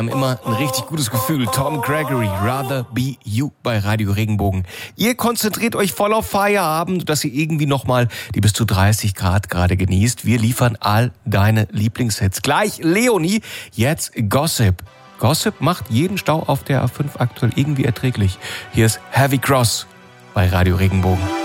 Haben immer ein richtig gutes Gefühl. Tom Gregory, Rather Be You bei Radio Regenbogen. Ihr konzentriert euch voll auf Feierabend, dass ihr irgendwie nochmal die bis zu 30 Grad gerade genießt. Wir liefern all deine Lieblingshits. Gleich Leonie, jetzt Gossip. Gossip macht jeden Stau auf der A5 aktuell irgendwie erträglich. Hier ist Heavy Cross bei Radio Regenbogen.